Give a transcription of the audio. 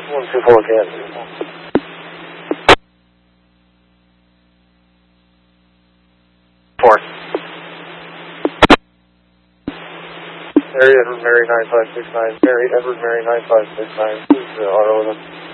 124 again. Four. Mary Edward Mary 9569. Mary Edward Mary 9569. Please RO them.